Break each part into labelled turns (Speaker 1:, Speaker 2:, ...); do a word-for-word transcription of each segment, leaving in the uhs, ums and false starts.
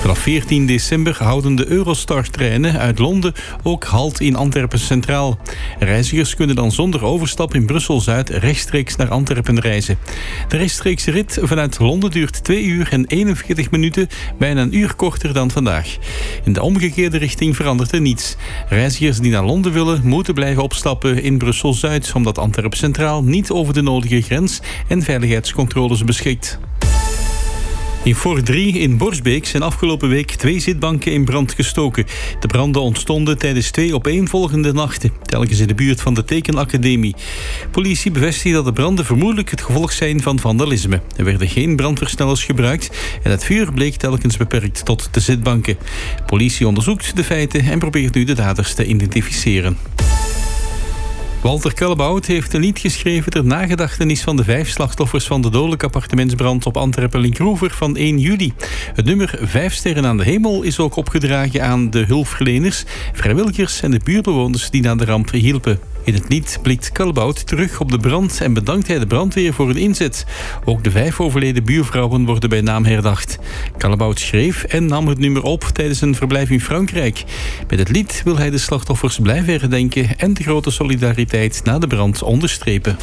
Speaker 1: Vanaf veertien december houden de Eurostar-treinen uit Londen ook halt in Antwerpen Centraal. Reizigers kunnen dan zonder overstap in Brussel-Zuid rechtstreeks naar Antwerpen reizen. De rechtstreekse rit vanuit Londen duurt twee uur en eenenveertig minuten, bijna een uur korter dan vandaag. In de omgekeerde richting verandert er niets. Reizigers die naar Londen willen, moeten blijven opstappen in Brussel-Zuid, omdat Antwerpen Centraal niet over de nodige grens- en veiligheidscontroles beschikt. In Fort drie in Borsbeek zijn afgelopen week twee zitbanken in brand gestoken. De branden ontstonden tijdens twee opeenvolgende nachten, telkens in de buurt van de Tekenacademie. Politie bevestigt dat de branden vermoedelijk het gevolg zijn van vandalisme. Er werden geen brandversnellers gebruikt en het vuur bleek telkens beperkt tot de zitbanken. Politie onderzoekt de feiten en probeert nu de daders te identificeren. Walter Callebaut heeft een lied geschreven ter nagedachtenis van de vijf slachtoffers van de dodelijke appartementsbrand op Antwerpen-Linkroever van één juli. Het nummer Vijf sterren aan de hemel is ook opgedragen aan de hulpverleners, vrijwilligers en de buurtbewoners die na de ramp hielpen. In het lied blikt Callebaut terug op de brand en bedankt hij de brandweer voor hun inzet. Ook de vijf overleden buurvrouwen worden bij naam herdacht. Callebaut schreef en nam het nummer op tijdens een verblijf in Frankrijk. Met het lied wil hij de slachtoffers blijven herdenken en de grote solidariteit na de brand onderstrepen.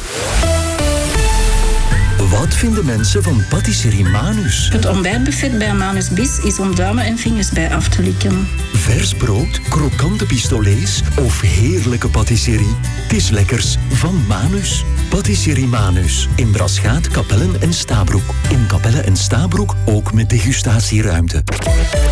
Speaker 2: Wat vinden mensen van patisserie Manus?
Speaker 3: Het ontbijtbuffet bij Manus Bis is om duimen en vingers bij af te likken.
Speaker 2: Vers brood, krokante pistolets of heerlijke patisserie? Het is lekkers van Manus. Patisserie Manus. In Braschaat, Kapellen en Stabroek. In Kapellen en Stabroek ook met degustatieruimte.